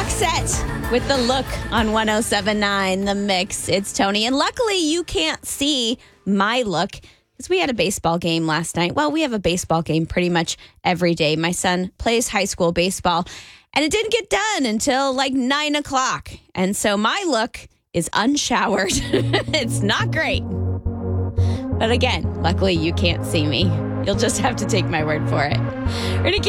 Roxette with The Look on 107.9 The Mix. It's Tony. And luckily, you can't see my look because we had a baseball game last night. Well, we have a baseball game pretty much every day. My son plays high school baseball, and it didn't get done until like 9 o'clock. And so my look is unshowered. It's not great. But again, luckily, you can't see me. You'll just have to take my word for it. We're gonna